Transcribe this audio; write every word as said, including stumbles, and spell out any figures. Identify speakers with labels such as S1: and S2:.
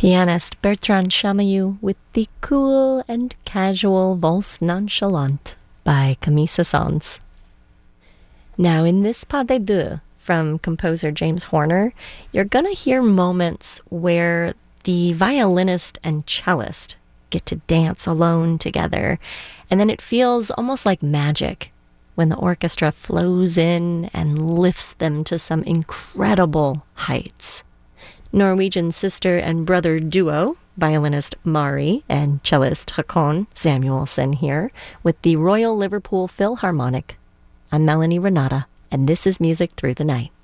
S1: Pianist Bertrand Chamayou with the cool and casual Valse Nonchalante by Camille Saint-Saëns. Now, in this Pas de deux from composer James Horner, you're going to hear moments where the violinist and cellist get to dance alone together, and then it feels almost like magic when the orchestra flows in and lifts them to some incredible heights. Norwegian sister and brother duo, violinist Mari and cellist Håkon Samuelsen here, with the Royal Liverpool Philharmonic. I'm Melanie Renata, and this is Music Through the Night.